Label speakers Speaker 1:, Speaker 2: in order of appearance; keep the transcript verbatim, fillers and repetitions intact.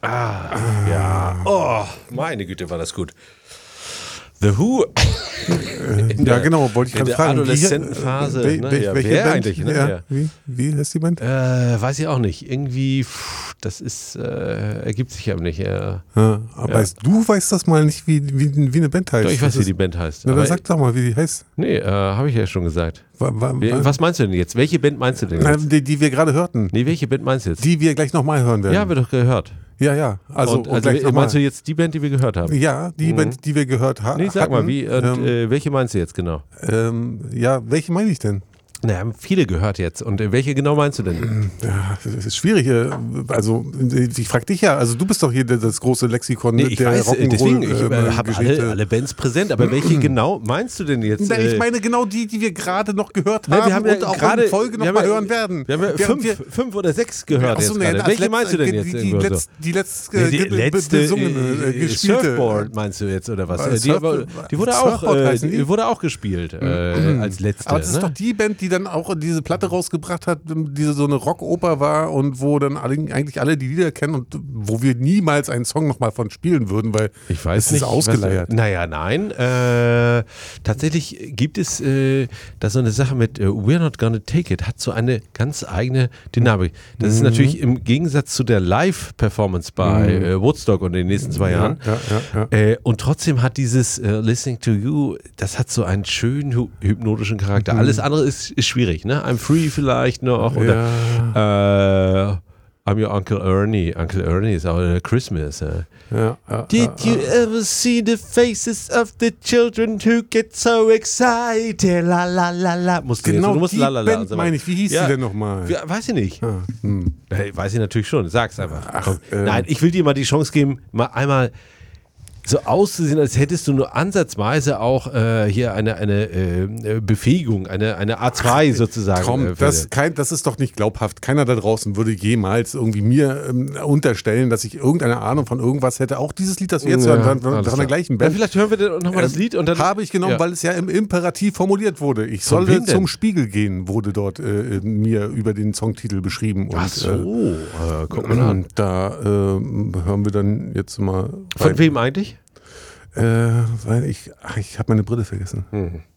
Speaker 1: Ah, ja. Oh, meine Güte, war das gut. The Who.
Speaker 2: ja, der, genau, wollte ich gerade fragen.
Speaker 1: Adoleszentenphase.
Speaker 2: Wie,
Speaker 1: ne?
Speaker 2: wel,
Speaker 1: ja,
Speaker 2: welche
Speaker 1: wer
Speaker 2: Band?
Speaker 1: eigentlich? Ne?
Speaker 2: Ja,
Speaker 1: Ja.
Speaker 2: Wie, wie heißt die Band?
Speaker 1: Äh, weiß ich auch nicht. Irgendwie, pff, das ist, äh, ergibt sich aber nicht. Äh,
Speaker 2: ja, aber
Speaker 1: ja.
Speaker 2: Weißt, du weißt das mal nicht, wie, wie, wie eine Band heißt.
Speaker 1: Doch, ich weiß,
Speaker 2: das
Speaker 1: wie
Speaker 2: ist,
Speaker 1: die Band heißt.
Speaker 2: Na, dann sag doch mal, wie die heißt.
Speaker 1: Nee, äh, habe ich ja schon gesagt.
Speaker 2: Wa, wa,
Speaker 1: wa, was meinst du denn jetzt? Welche Band meinst du denn
Speaker 2: jetzt?
Speaker 1: jetzt?
Speaker 2: Na, die, die wir gerade hörten.
Speaker 1: Nee, welche Band meinst du jetzt?
Speaker 2: Die wir gleich nochmal hören werden.
Speaker 1: Ja, haben wir doch gehört.
Speaker 2: Ja, ja. Also,
Speaker 1: und, und also meinst du jetzt die Band, die wir gehört haben?
Speaker 2: Ja, die mhm. Band, die wir gehört ha-
Speaker 1: nee, sag
Speaker 2: hatten.
Speaker 1: mal, wie, und,
Speaker 2: ähm,
Speaker 1: äh, welche meinst du jetzt genau?
Speaker 2: Ähm, ja, welche meine ich denn?
Speaker 1: Na, haben viele gehört jetzt. Und äh, welche genau meinst du denn?
Speaker 2: Ja, das ist schwierig. Also, ich frage dich ja, also du bist doch hier das große Lexikon
Speaker 1: nee, ich
Speaker 2: der
Speaker 1: weiß,
Speaker 2: Rock'n'Roll.
Speaker 1: Deswegen, ich
Speaker 2: äh,
Speaker 1: habe alle, alle Bands präsent, aber welche genau meinst du denn jetzt?
Speaker 2: Na, ich meine genau die, die wir gerade noch gehört haben,
Speaker 1: na, wir haben ja
Speaker 2: und auch
Speaker 1: grade,
Speaker 2: in Folge noch mal ja, hören werden.
Speaker 1: Wir haben ja
Speaker 2: wir,
Speaker 1: fünf,
Speaker 2: wir,
Speaker 1: fünf oder sechs gehört
Speaker 2: achso,
Speaker 1: jetzt
Speaker 2: nee,
Speaker 1: gerade. Welche
Speaker 2: letzt,
Speaker 1: meinst du denn jetzt?
Speaker 2: Die, die, letzt, die letzte, nee, die
Speaker 1: letzte
Speaker 2: besungene, äh, gespielte.
Speaker 1: Surfboard meinst du jetzt, oder was?
Speaker 2: was
Speaker 1: die, aber, die, wurde auch, äh, die, die wurde auch gespielt äh,
Speaker 2: mhm.
Speaker 1: als letzte.
Speaker 2: Aber das ist
Speaker 1: ne?
Speaker 2: doch die Band, die dann auch diese Platte rausgebracht hat, die so eine Rockoper war und wo dann alle, eigentlich alle die Lieder kennen und wo wir niemals einen Song nochmal von spielen würden, weil
Speaker 1: ich weiß
Speaker 2: es
Speaker 1: nicht,
Speaker 2: ist ausgeleiert.
Speaker 1: Was, naja, nein. Äh, tatsächlich gibt es äh, da so eine Sache mit äh, We're Not Gonna Take It, hat so eine ganz eigene Dynamik. Das mhm. ist natürlich im Gegensatz zu der Live-Performance bei mhm. äh, Woodstock und in den nächsten zwei Jahren.
Speaker 2: Ja, ja, ja, ja.
Speaker 1: Äh, und trotzdem hat dieses äh, Listening to You, das hat so einen schönen hy- hypnotischen Charakter. Mhm. Alles andere ist, ist schwierig, ne? I'm Free vielleicht noch oder
Speaker 2: ja.
Speaker 1: äh, I'm your Uncle Ernie. Uncle Ernie ist auch uh, Christmas. Uh.
Speaker 2: Ja, ja,
Speaker 1: Did
Speaker 2: ja,
Speaker 1: you
Speaker 2: ja.
Speaker 1: ever see the faces of the children who get so excited? La la la la. Musst du
Speaker 2: genau
Speaker 1: jetzt, du musst
Speaker 2: die
Speaker 1: la, la, la,
Speaker 2: Band
Speaker 1: so
Speaker 2: meine ich. Wie hieß
Speaker 1: ja.
Speaker 2: die denn nochmal?
Speaker 1: Ja, weiß ich nicht.
Speaker 2: Ah, hm.
Speaker 1: Hey, weiß ich natürlich schon. Sag's einfach.
Speaker 2: Ach,
Speaker 1: Komm.
Speaker 2: ähm.
Speaker 1: Nein, ich will dir mal die Chance geben, mal einmal so auszusehen, als hättest du nur ansatzweise auch äh, hier eine, eine äh, Befähigung, eine, eine A zwei sozusagen.
Speaker 2: Traum,
Speaker 1: äh,
Speaker 2: das, kein, das ist doch nicht glaubhaft. Keiner da draußen würde jemals irgendwie mir ähm, unterstellen, dass ich irgendeine Ahnung von irgendwas hätte. Auch dieses Lied, das wir jetzt
Speaker 1: ja,
Speaker 2: hören, von, von der gleichen Band.
Speaker 1: Ja, vielleicht hören wir nochmal das Lied. Und dann
Speaker 2: habe ich genommen,
Speaker 1: ja.
Speaker 2: weil es ja im Imperativ formuliert wurde. Ich
Speaker 1: Von
Speaker 2: solle
Speaker 1: wem denn?
Speaker 2: zum Spiegel gehen, wurde dort äh, mir über den Songtitel beschrieben. Und,
Speaker 1: Ach so,
Speaker 2: äh,
Speaker 1: äh, guck mal an.
Speaker 2: Und da äh, hören wir dann jetzt mal.
Speaker 1: Von wem eigentlich?
Speaker 2: Äh, weil ich, ach, ich habe meine Brille vergessen.
Speaker 1: Hm.